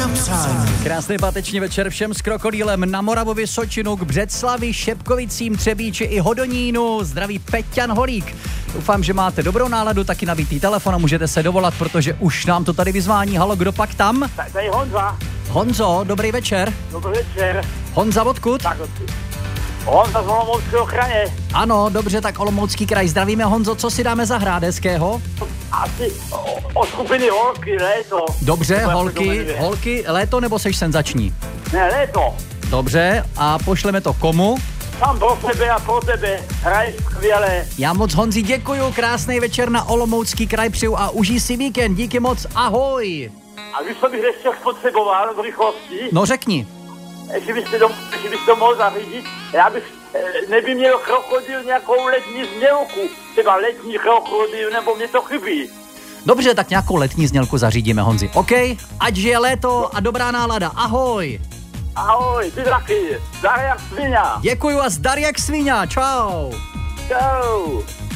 na přání. Krásný páteční večer všem s Krokodýlem na Moravově, Sočinu, k Břeclavi, Šepkovicím, Třebíči i Hodonínu. Zdraví Peťan Holík. Doufám, že máte dobrou náladu, taky nabitý telefon a můžete se dovolat, protože už nám to tady vyzvání. Halo, kdo pak tam? Tady Honza. Honzo, dobrý večer. Dobrý večer. Honza, odkud? Tak, Honza z Olomouckého kraje. Ano, dobře, tak Olomoucký kraj. Zdravíme, Honzo, co si dáme zahrát hezkého? Asi o skupiny Holky, Léto. Dobře, holky, Léto nebo seš senzační? Ne, Léto. Dobře, a pošleme to komu? Tam pro sebe a pro tebe. Hraj skvěle. Já moc Honzi děkuju, krásný večer na Olomoucký kraj přeju a užij si víkend, díky moc, ahoj. A víš, co bych ještě spotřeboval v rychlosti? No řekni. Jestli byste to mohl zařídit, já bych, neby měl krokodýl nějakou letní znělku, třeba letní krokodýl, nebo mě to chybí. Dobře, tak nějakou letní znělku zařídíme, Honzi. OK, ať žije léto a dobrá nálada, ahoj. Ahoj, ty taky, zdar jak sviňa. Děkuju a zdar jak sviňa, čau. Čau.